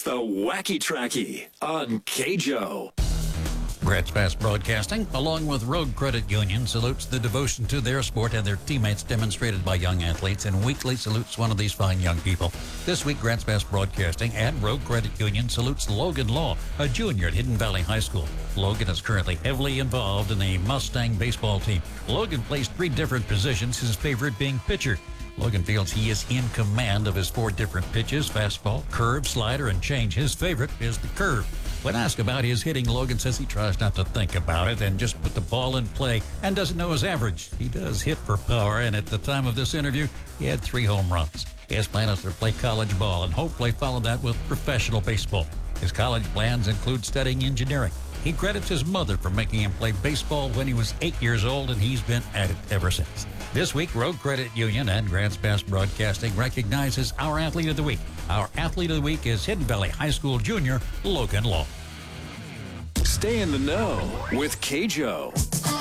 the Wacky Tracky on KJO. Grants Pass Broadcasting, along with Rogue Credit Union, salutes the devotion to their sport and their teammates demonstrated by young athletes, and weekly salutes one of these fine young people. This week, Grants Pass Broadcasting and Rogue Credit Union salutes Logan Law, a junior at Hidden Valley High School. Logan is currently heavily involved in the Mustang baseball team. Logan plays 3 different positions, his favorite being pitcher. Logan feels he is in command of his 4 different pitches: fastball, curve, slider, and change. His favorite is the curve. When asked about his hitting, Logan says he tries not to think about it and just put the ball in play and doesn't know his average. He does hit for power, and at the time of this interview, he had 3 home runs. His plan is to play college ball and hopefully follow that with professional baseball. His college plans include studying engineering. He credits his mother for making him play baseball when he was 8 years old, and he's been at it ever since. This week, Rogue Credit Union and Grants Pass Broadcasting recognizes our Athlete of the Week. Our Athlete of the Week is Hidden Valley High School junior Logan Law. Stay in the know with KJO.